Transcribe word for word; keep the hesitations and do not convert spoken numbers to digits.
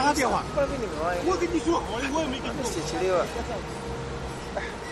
打电话。 我给你说好的，我也没给你。 七七六。